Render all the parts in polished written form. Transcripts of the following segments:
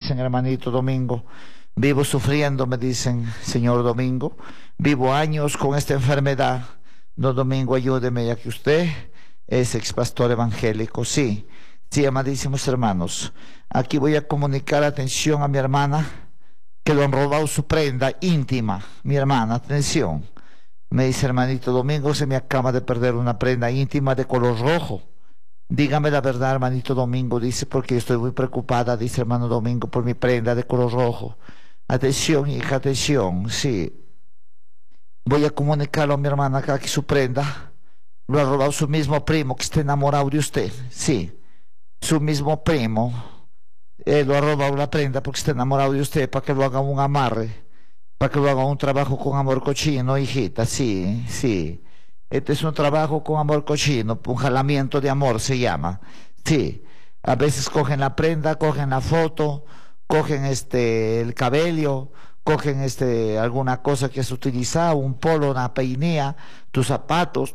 dicen, hermanito Domingo. Vivo sufriendo, me dicen, señor Domingo. Vivo años con esta enfermedad. Don Domingo, ayúdeme, ya que usted es ex pastor evangélico. Sí, sí, amadísimos hermanos. Aquí voy a comunicar atención a mi hermana, que le han robado su prenda íntima. Mi hermana, atención. Me dice, hermanito Domingo, se me acaba de perder una prenda íntima de color rojo. Dígame la verdad, hermanito Domingo, dice, porque estoy muy preocupada, dice hermano Domingo, por mi prenda de color rojo. Atención, hija, atención, sí. Voy a comunicarlo a mi hermana acá que su prenda lo ha robado su mismo primo que está enamorado de usted. Sí, su mismo primo lo ha robado la prenda porque está enamorado de usted, para que lo haga un amarre, para que lo haga un trabajo con amor cochino, hijita, sí, sí. Este es un trabajo con amor cochino, un jalamiento de amor se llama. Sí, a veces cogen la prenda, cogen la foto, cogen el cabello, cogen alguna cosa que has utilizado, un polo, una peinilla, tus zapatos,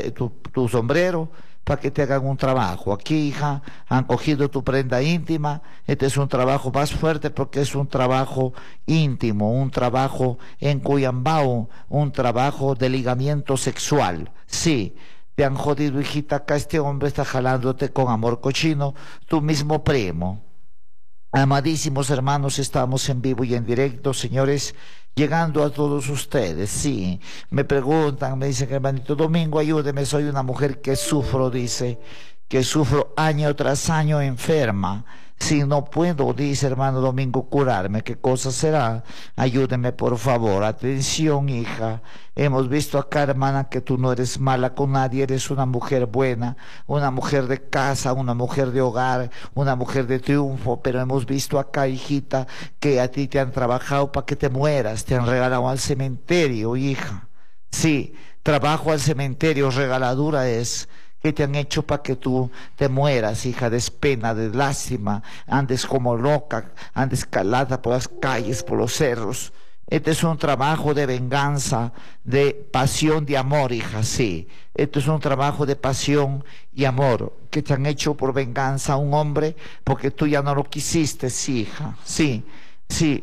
tu sombrero, para que te hagan un trabajo. Aquí, hija, han cogido tu prenda íntima. Este es un trabajo más fuerte porque es un trabajo íntimo, un trabajo en Cuyambao, un trabajo de ligamiento sexual. Sí, te han jodido, hijita, acá este hombre está jalándote con amor cochino, tu mismo primo. Amadísimos hermanos, estamos en vivo y en directo, señores, llegando a todos ustedes. Sí, me preguntan, me dicen, hermanito Domingo, ayúdeme, soy una mujer que sufro, dice, que sufro año tras año enferma. Si no puedo, dice hermano Domingo, curarme, ¿qué cosa será? Ayúdeme, por favor. Atención, hija. Hemos visto acá, hermana, que tú no eres mala con nadie, eres una mujer buena, una mujer de casa, una mujer de hogar, una mujer de triunfo, pero hemos visto acá, hijita, que a ti te han trabajado para que te mueras, te han regalado al cementerio, hija. Sí, trabajo al cementerio, regaladura es. Que te han hecho para que tú te mueras, hija, de pena, de lástima, andes como loca, andes calada por las calles, por los cerros. Este es un trabajo de venganza, de pasión, de amor, hija, sí. Este es un trabajo de pasión y amor que te han hecho por venganza a un hombre porque tú ya no lo quisiste, sí, hija, sí, sí.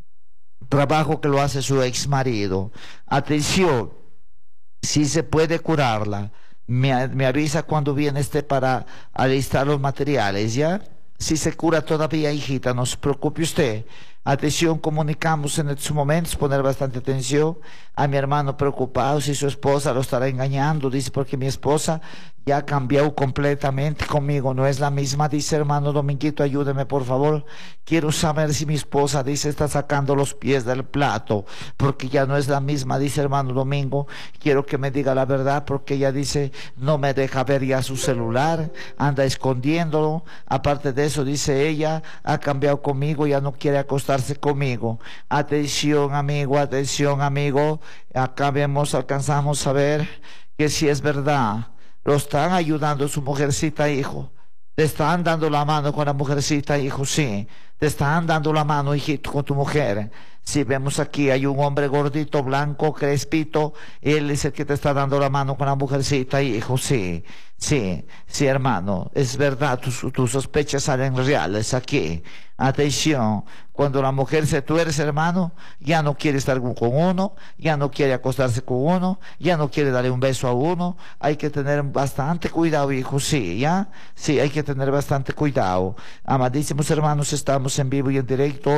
Trabajo que lo hace su ex marido. Atención, si se puede curarla. Me avisa cuando viene para alistar los materiales, ¿ya? Si se cura todavía, hijita, no se preocupe usted. Atención, comunicamos en estos momentos, poner bastante atención a mi hermano preocupado si su esposa lo estará engañando, dice, porque mi esposa ya ha cambiado completamente conmigo, no es la misma, dice hermano Dominguito, ayúdeme por favor, quiero saber si mi esposa, dice, está sacando los pies del plato, porque ya no es la misma, dice hermano Domingo, quiero que me diga la verdad, porque ella dice, no me deja ver ya su celular, anda escondiéndolo, aparte de eso, dice ella, ha cambiado conmigo, ya no quiere acostarse conmigo. Atención amigo, acá alcanzamos a ver que si es verdad, lo están ayudando su mujercita, hijo. Te están dando la mano con la mujercita, hijo, sí. Te están dando la mano, hijito, con tu mujer. Si vemos aquí, hay un hombre gordito, blanco, crespito. Él es el que te está dando la mano con la mujercita, hijo, sí. Sí, sí, hermano. Es verdad, tus sospechas salen reales aquí. Atención, cuando la mujer se tuerce, hermano, ya no quiere estar con uno, ya no quiere acostarse con uno, ya no quiere darle un beso a uno. Hay que tener bastante cuidado, hijo, sí, ¿ya? Sí, hay que tener bastante cuidado. Amadísimos hermanos, estamos en vivo y en directo.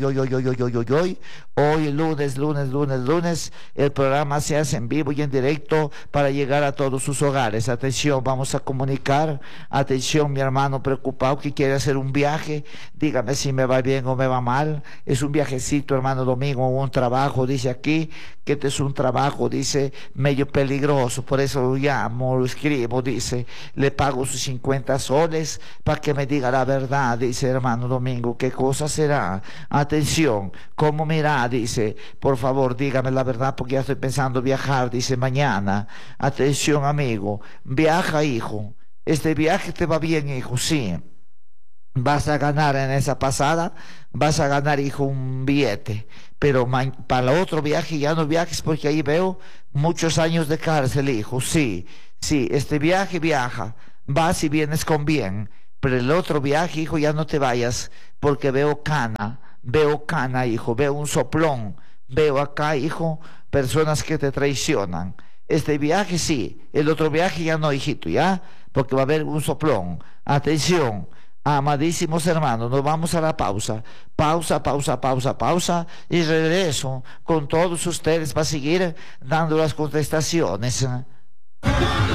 Hoy, lunes, el programa se hace en vivo y en directo para llegar a todos sus hogares. Atención, vamos a comunicar. Atención, mi hermano preocupado que quiere hacer un viaje. Dígame si me va bien o me va mal. Es un viajecito, hermano Domingo, un trabajo, dice aquí, que este es un trabajo, dice, medio peligroso, por eso lo llamo, lo escribo, dice, le pago sus 50 soles para que me diga la verdad, dice hermano Domingo, ¿qué cosa será? Atención, ¿cómo me irá? Dice, por favor, dígame la verdad porque ya estoy pensando viajar, dice, mañana. Atención, amigo, viaja, hijo, este viaje te va bien, hijo, sí. Vas a ganar en esa pasada, vas a ganar, hijo, un billete, pero para el otro viaje ya no viajes porque ahí veo muchos años de cárcel, hijo, sí, sí, este viaje viaja, vas y vienes con bien, Pero el otro viaje, hijo, ya no te vayas, porque veo cana, hijo, veo un soplón, veo acá, hijo, personas que te traicionan. Este viaje sí, el otro viaje ya no, hijito, ya, porque va a haber un soplón. Atención, amadísimos hermanos, nos vamos a la pausa. Pausa, y regreso con todos ustedes para seguir dando las contestaciones.